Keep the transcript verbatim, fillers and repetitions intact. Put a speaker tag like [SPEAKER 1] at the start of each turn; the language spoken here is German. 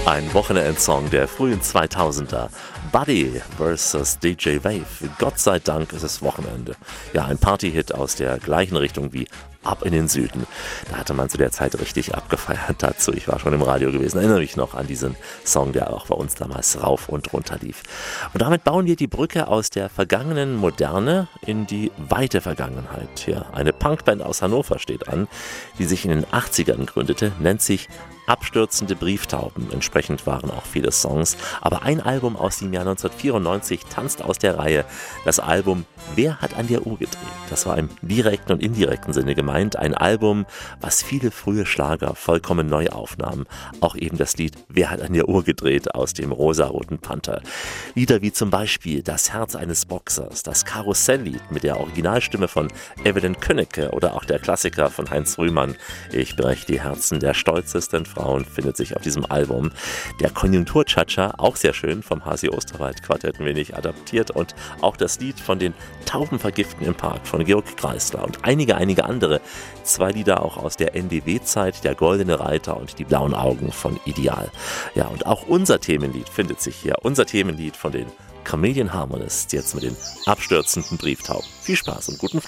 [SPEAKER 1] Ein Wochenendsong der frühen zweitausender. Buddy versus D J Wave. Gott sei Dank ist es Wochenende. Ja, ein Partyhit aus der gleichen Richtung wie Ab in den Süden. Da hatte man zu der Zeit richtig abgefeiert dazu. Ich war schon im Radio gewesen, erinnere mich noch an diesen Song, der auch bei uns damals rauf und runter lief. Und damit bauen wir die Brücke aus der vergangenen Moderne in die weite Vergangenheit. Ja, eine Punkband aus Hannover steht an, die sich in den achtzigern gründete, nennt sich Abstürzende Brieftauben. Entsprechend waren auch viele Songs. Aber ein Album aus dem Jahr neunzehnhundertvierundneunzig tanzt aus der Reihe. Das Album Wer hat an der Uhr gedreht? Das war im direkten und indirekten Sinne gemeint. Ein Album, was viele frühe Schlager vollkommen neu aufnahm. Auch eben das Lied Wer hat an der Uhr gedreht aus dem Rosaroten Panther. Lieder wie zum Beispiel Das Herz eines Boxers, das Karusselllied mit der Originalstimme von Evelyn Könnecke oder auch der Klassiker von Heinz Rühmann. Ich brech die Herzen der stolzesten Frauen findet sich auf diesem Album. Der Konjunktur-Cha-Cha, auch sehr schön, vom Hasi Osterwald Quartett ein wenig adaptiert, und auch das Lied von den Taubenvergiften im Park von Georg Kreisler und einige, einige andere. Zwei Lieder auch aus der N D W-Zeit, Der Goldene Reiter und Die blauen Augen von Ideal. Ja, und auch unser Themenlied findet sich hier. Unser Themenlied von den Chameleon Harmonists, jetzt mit den abstürzenden Brieftauben. Viel Spaß und guten Flug.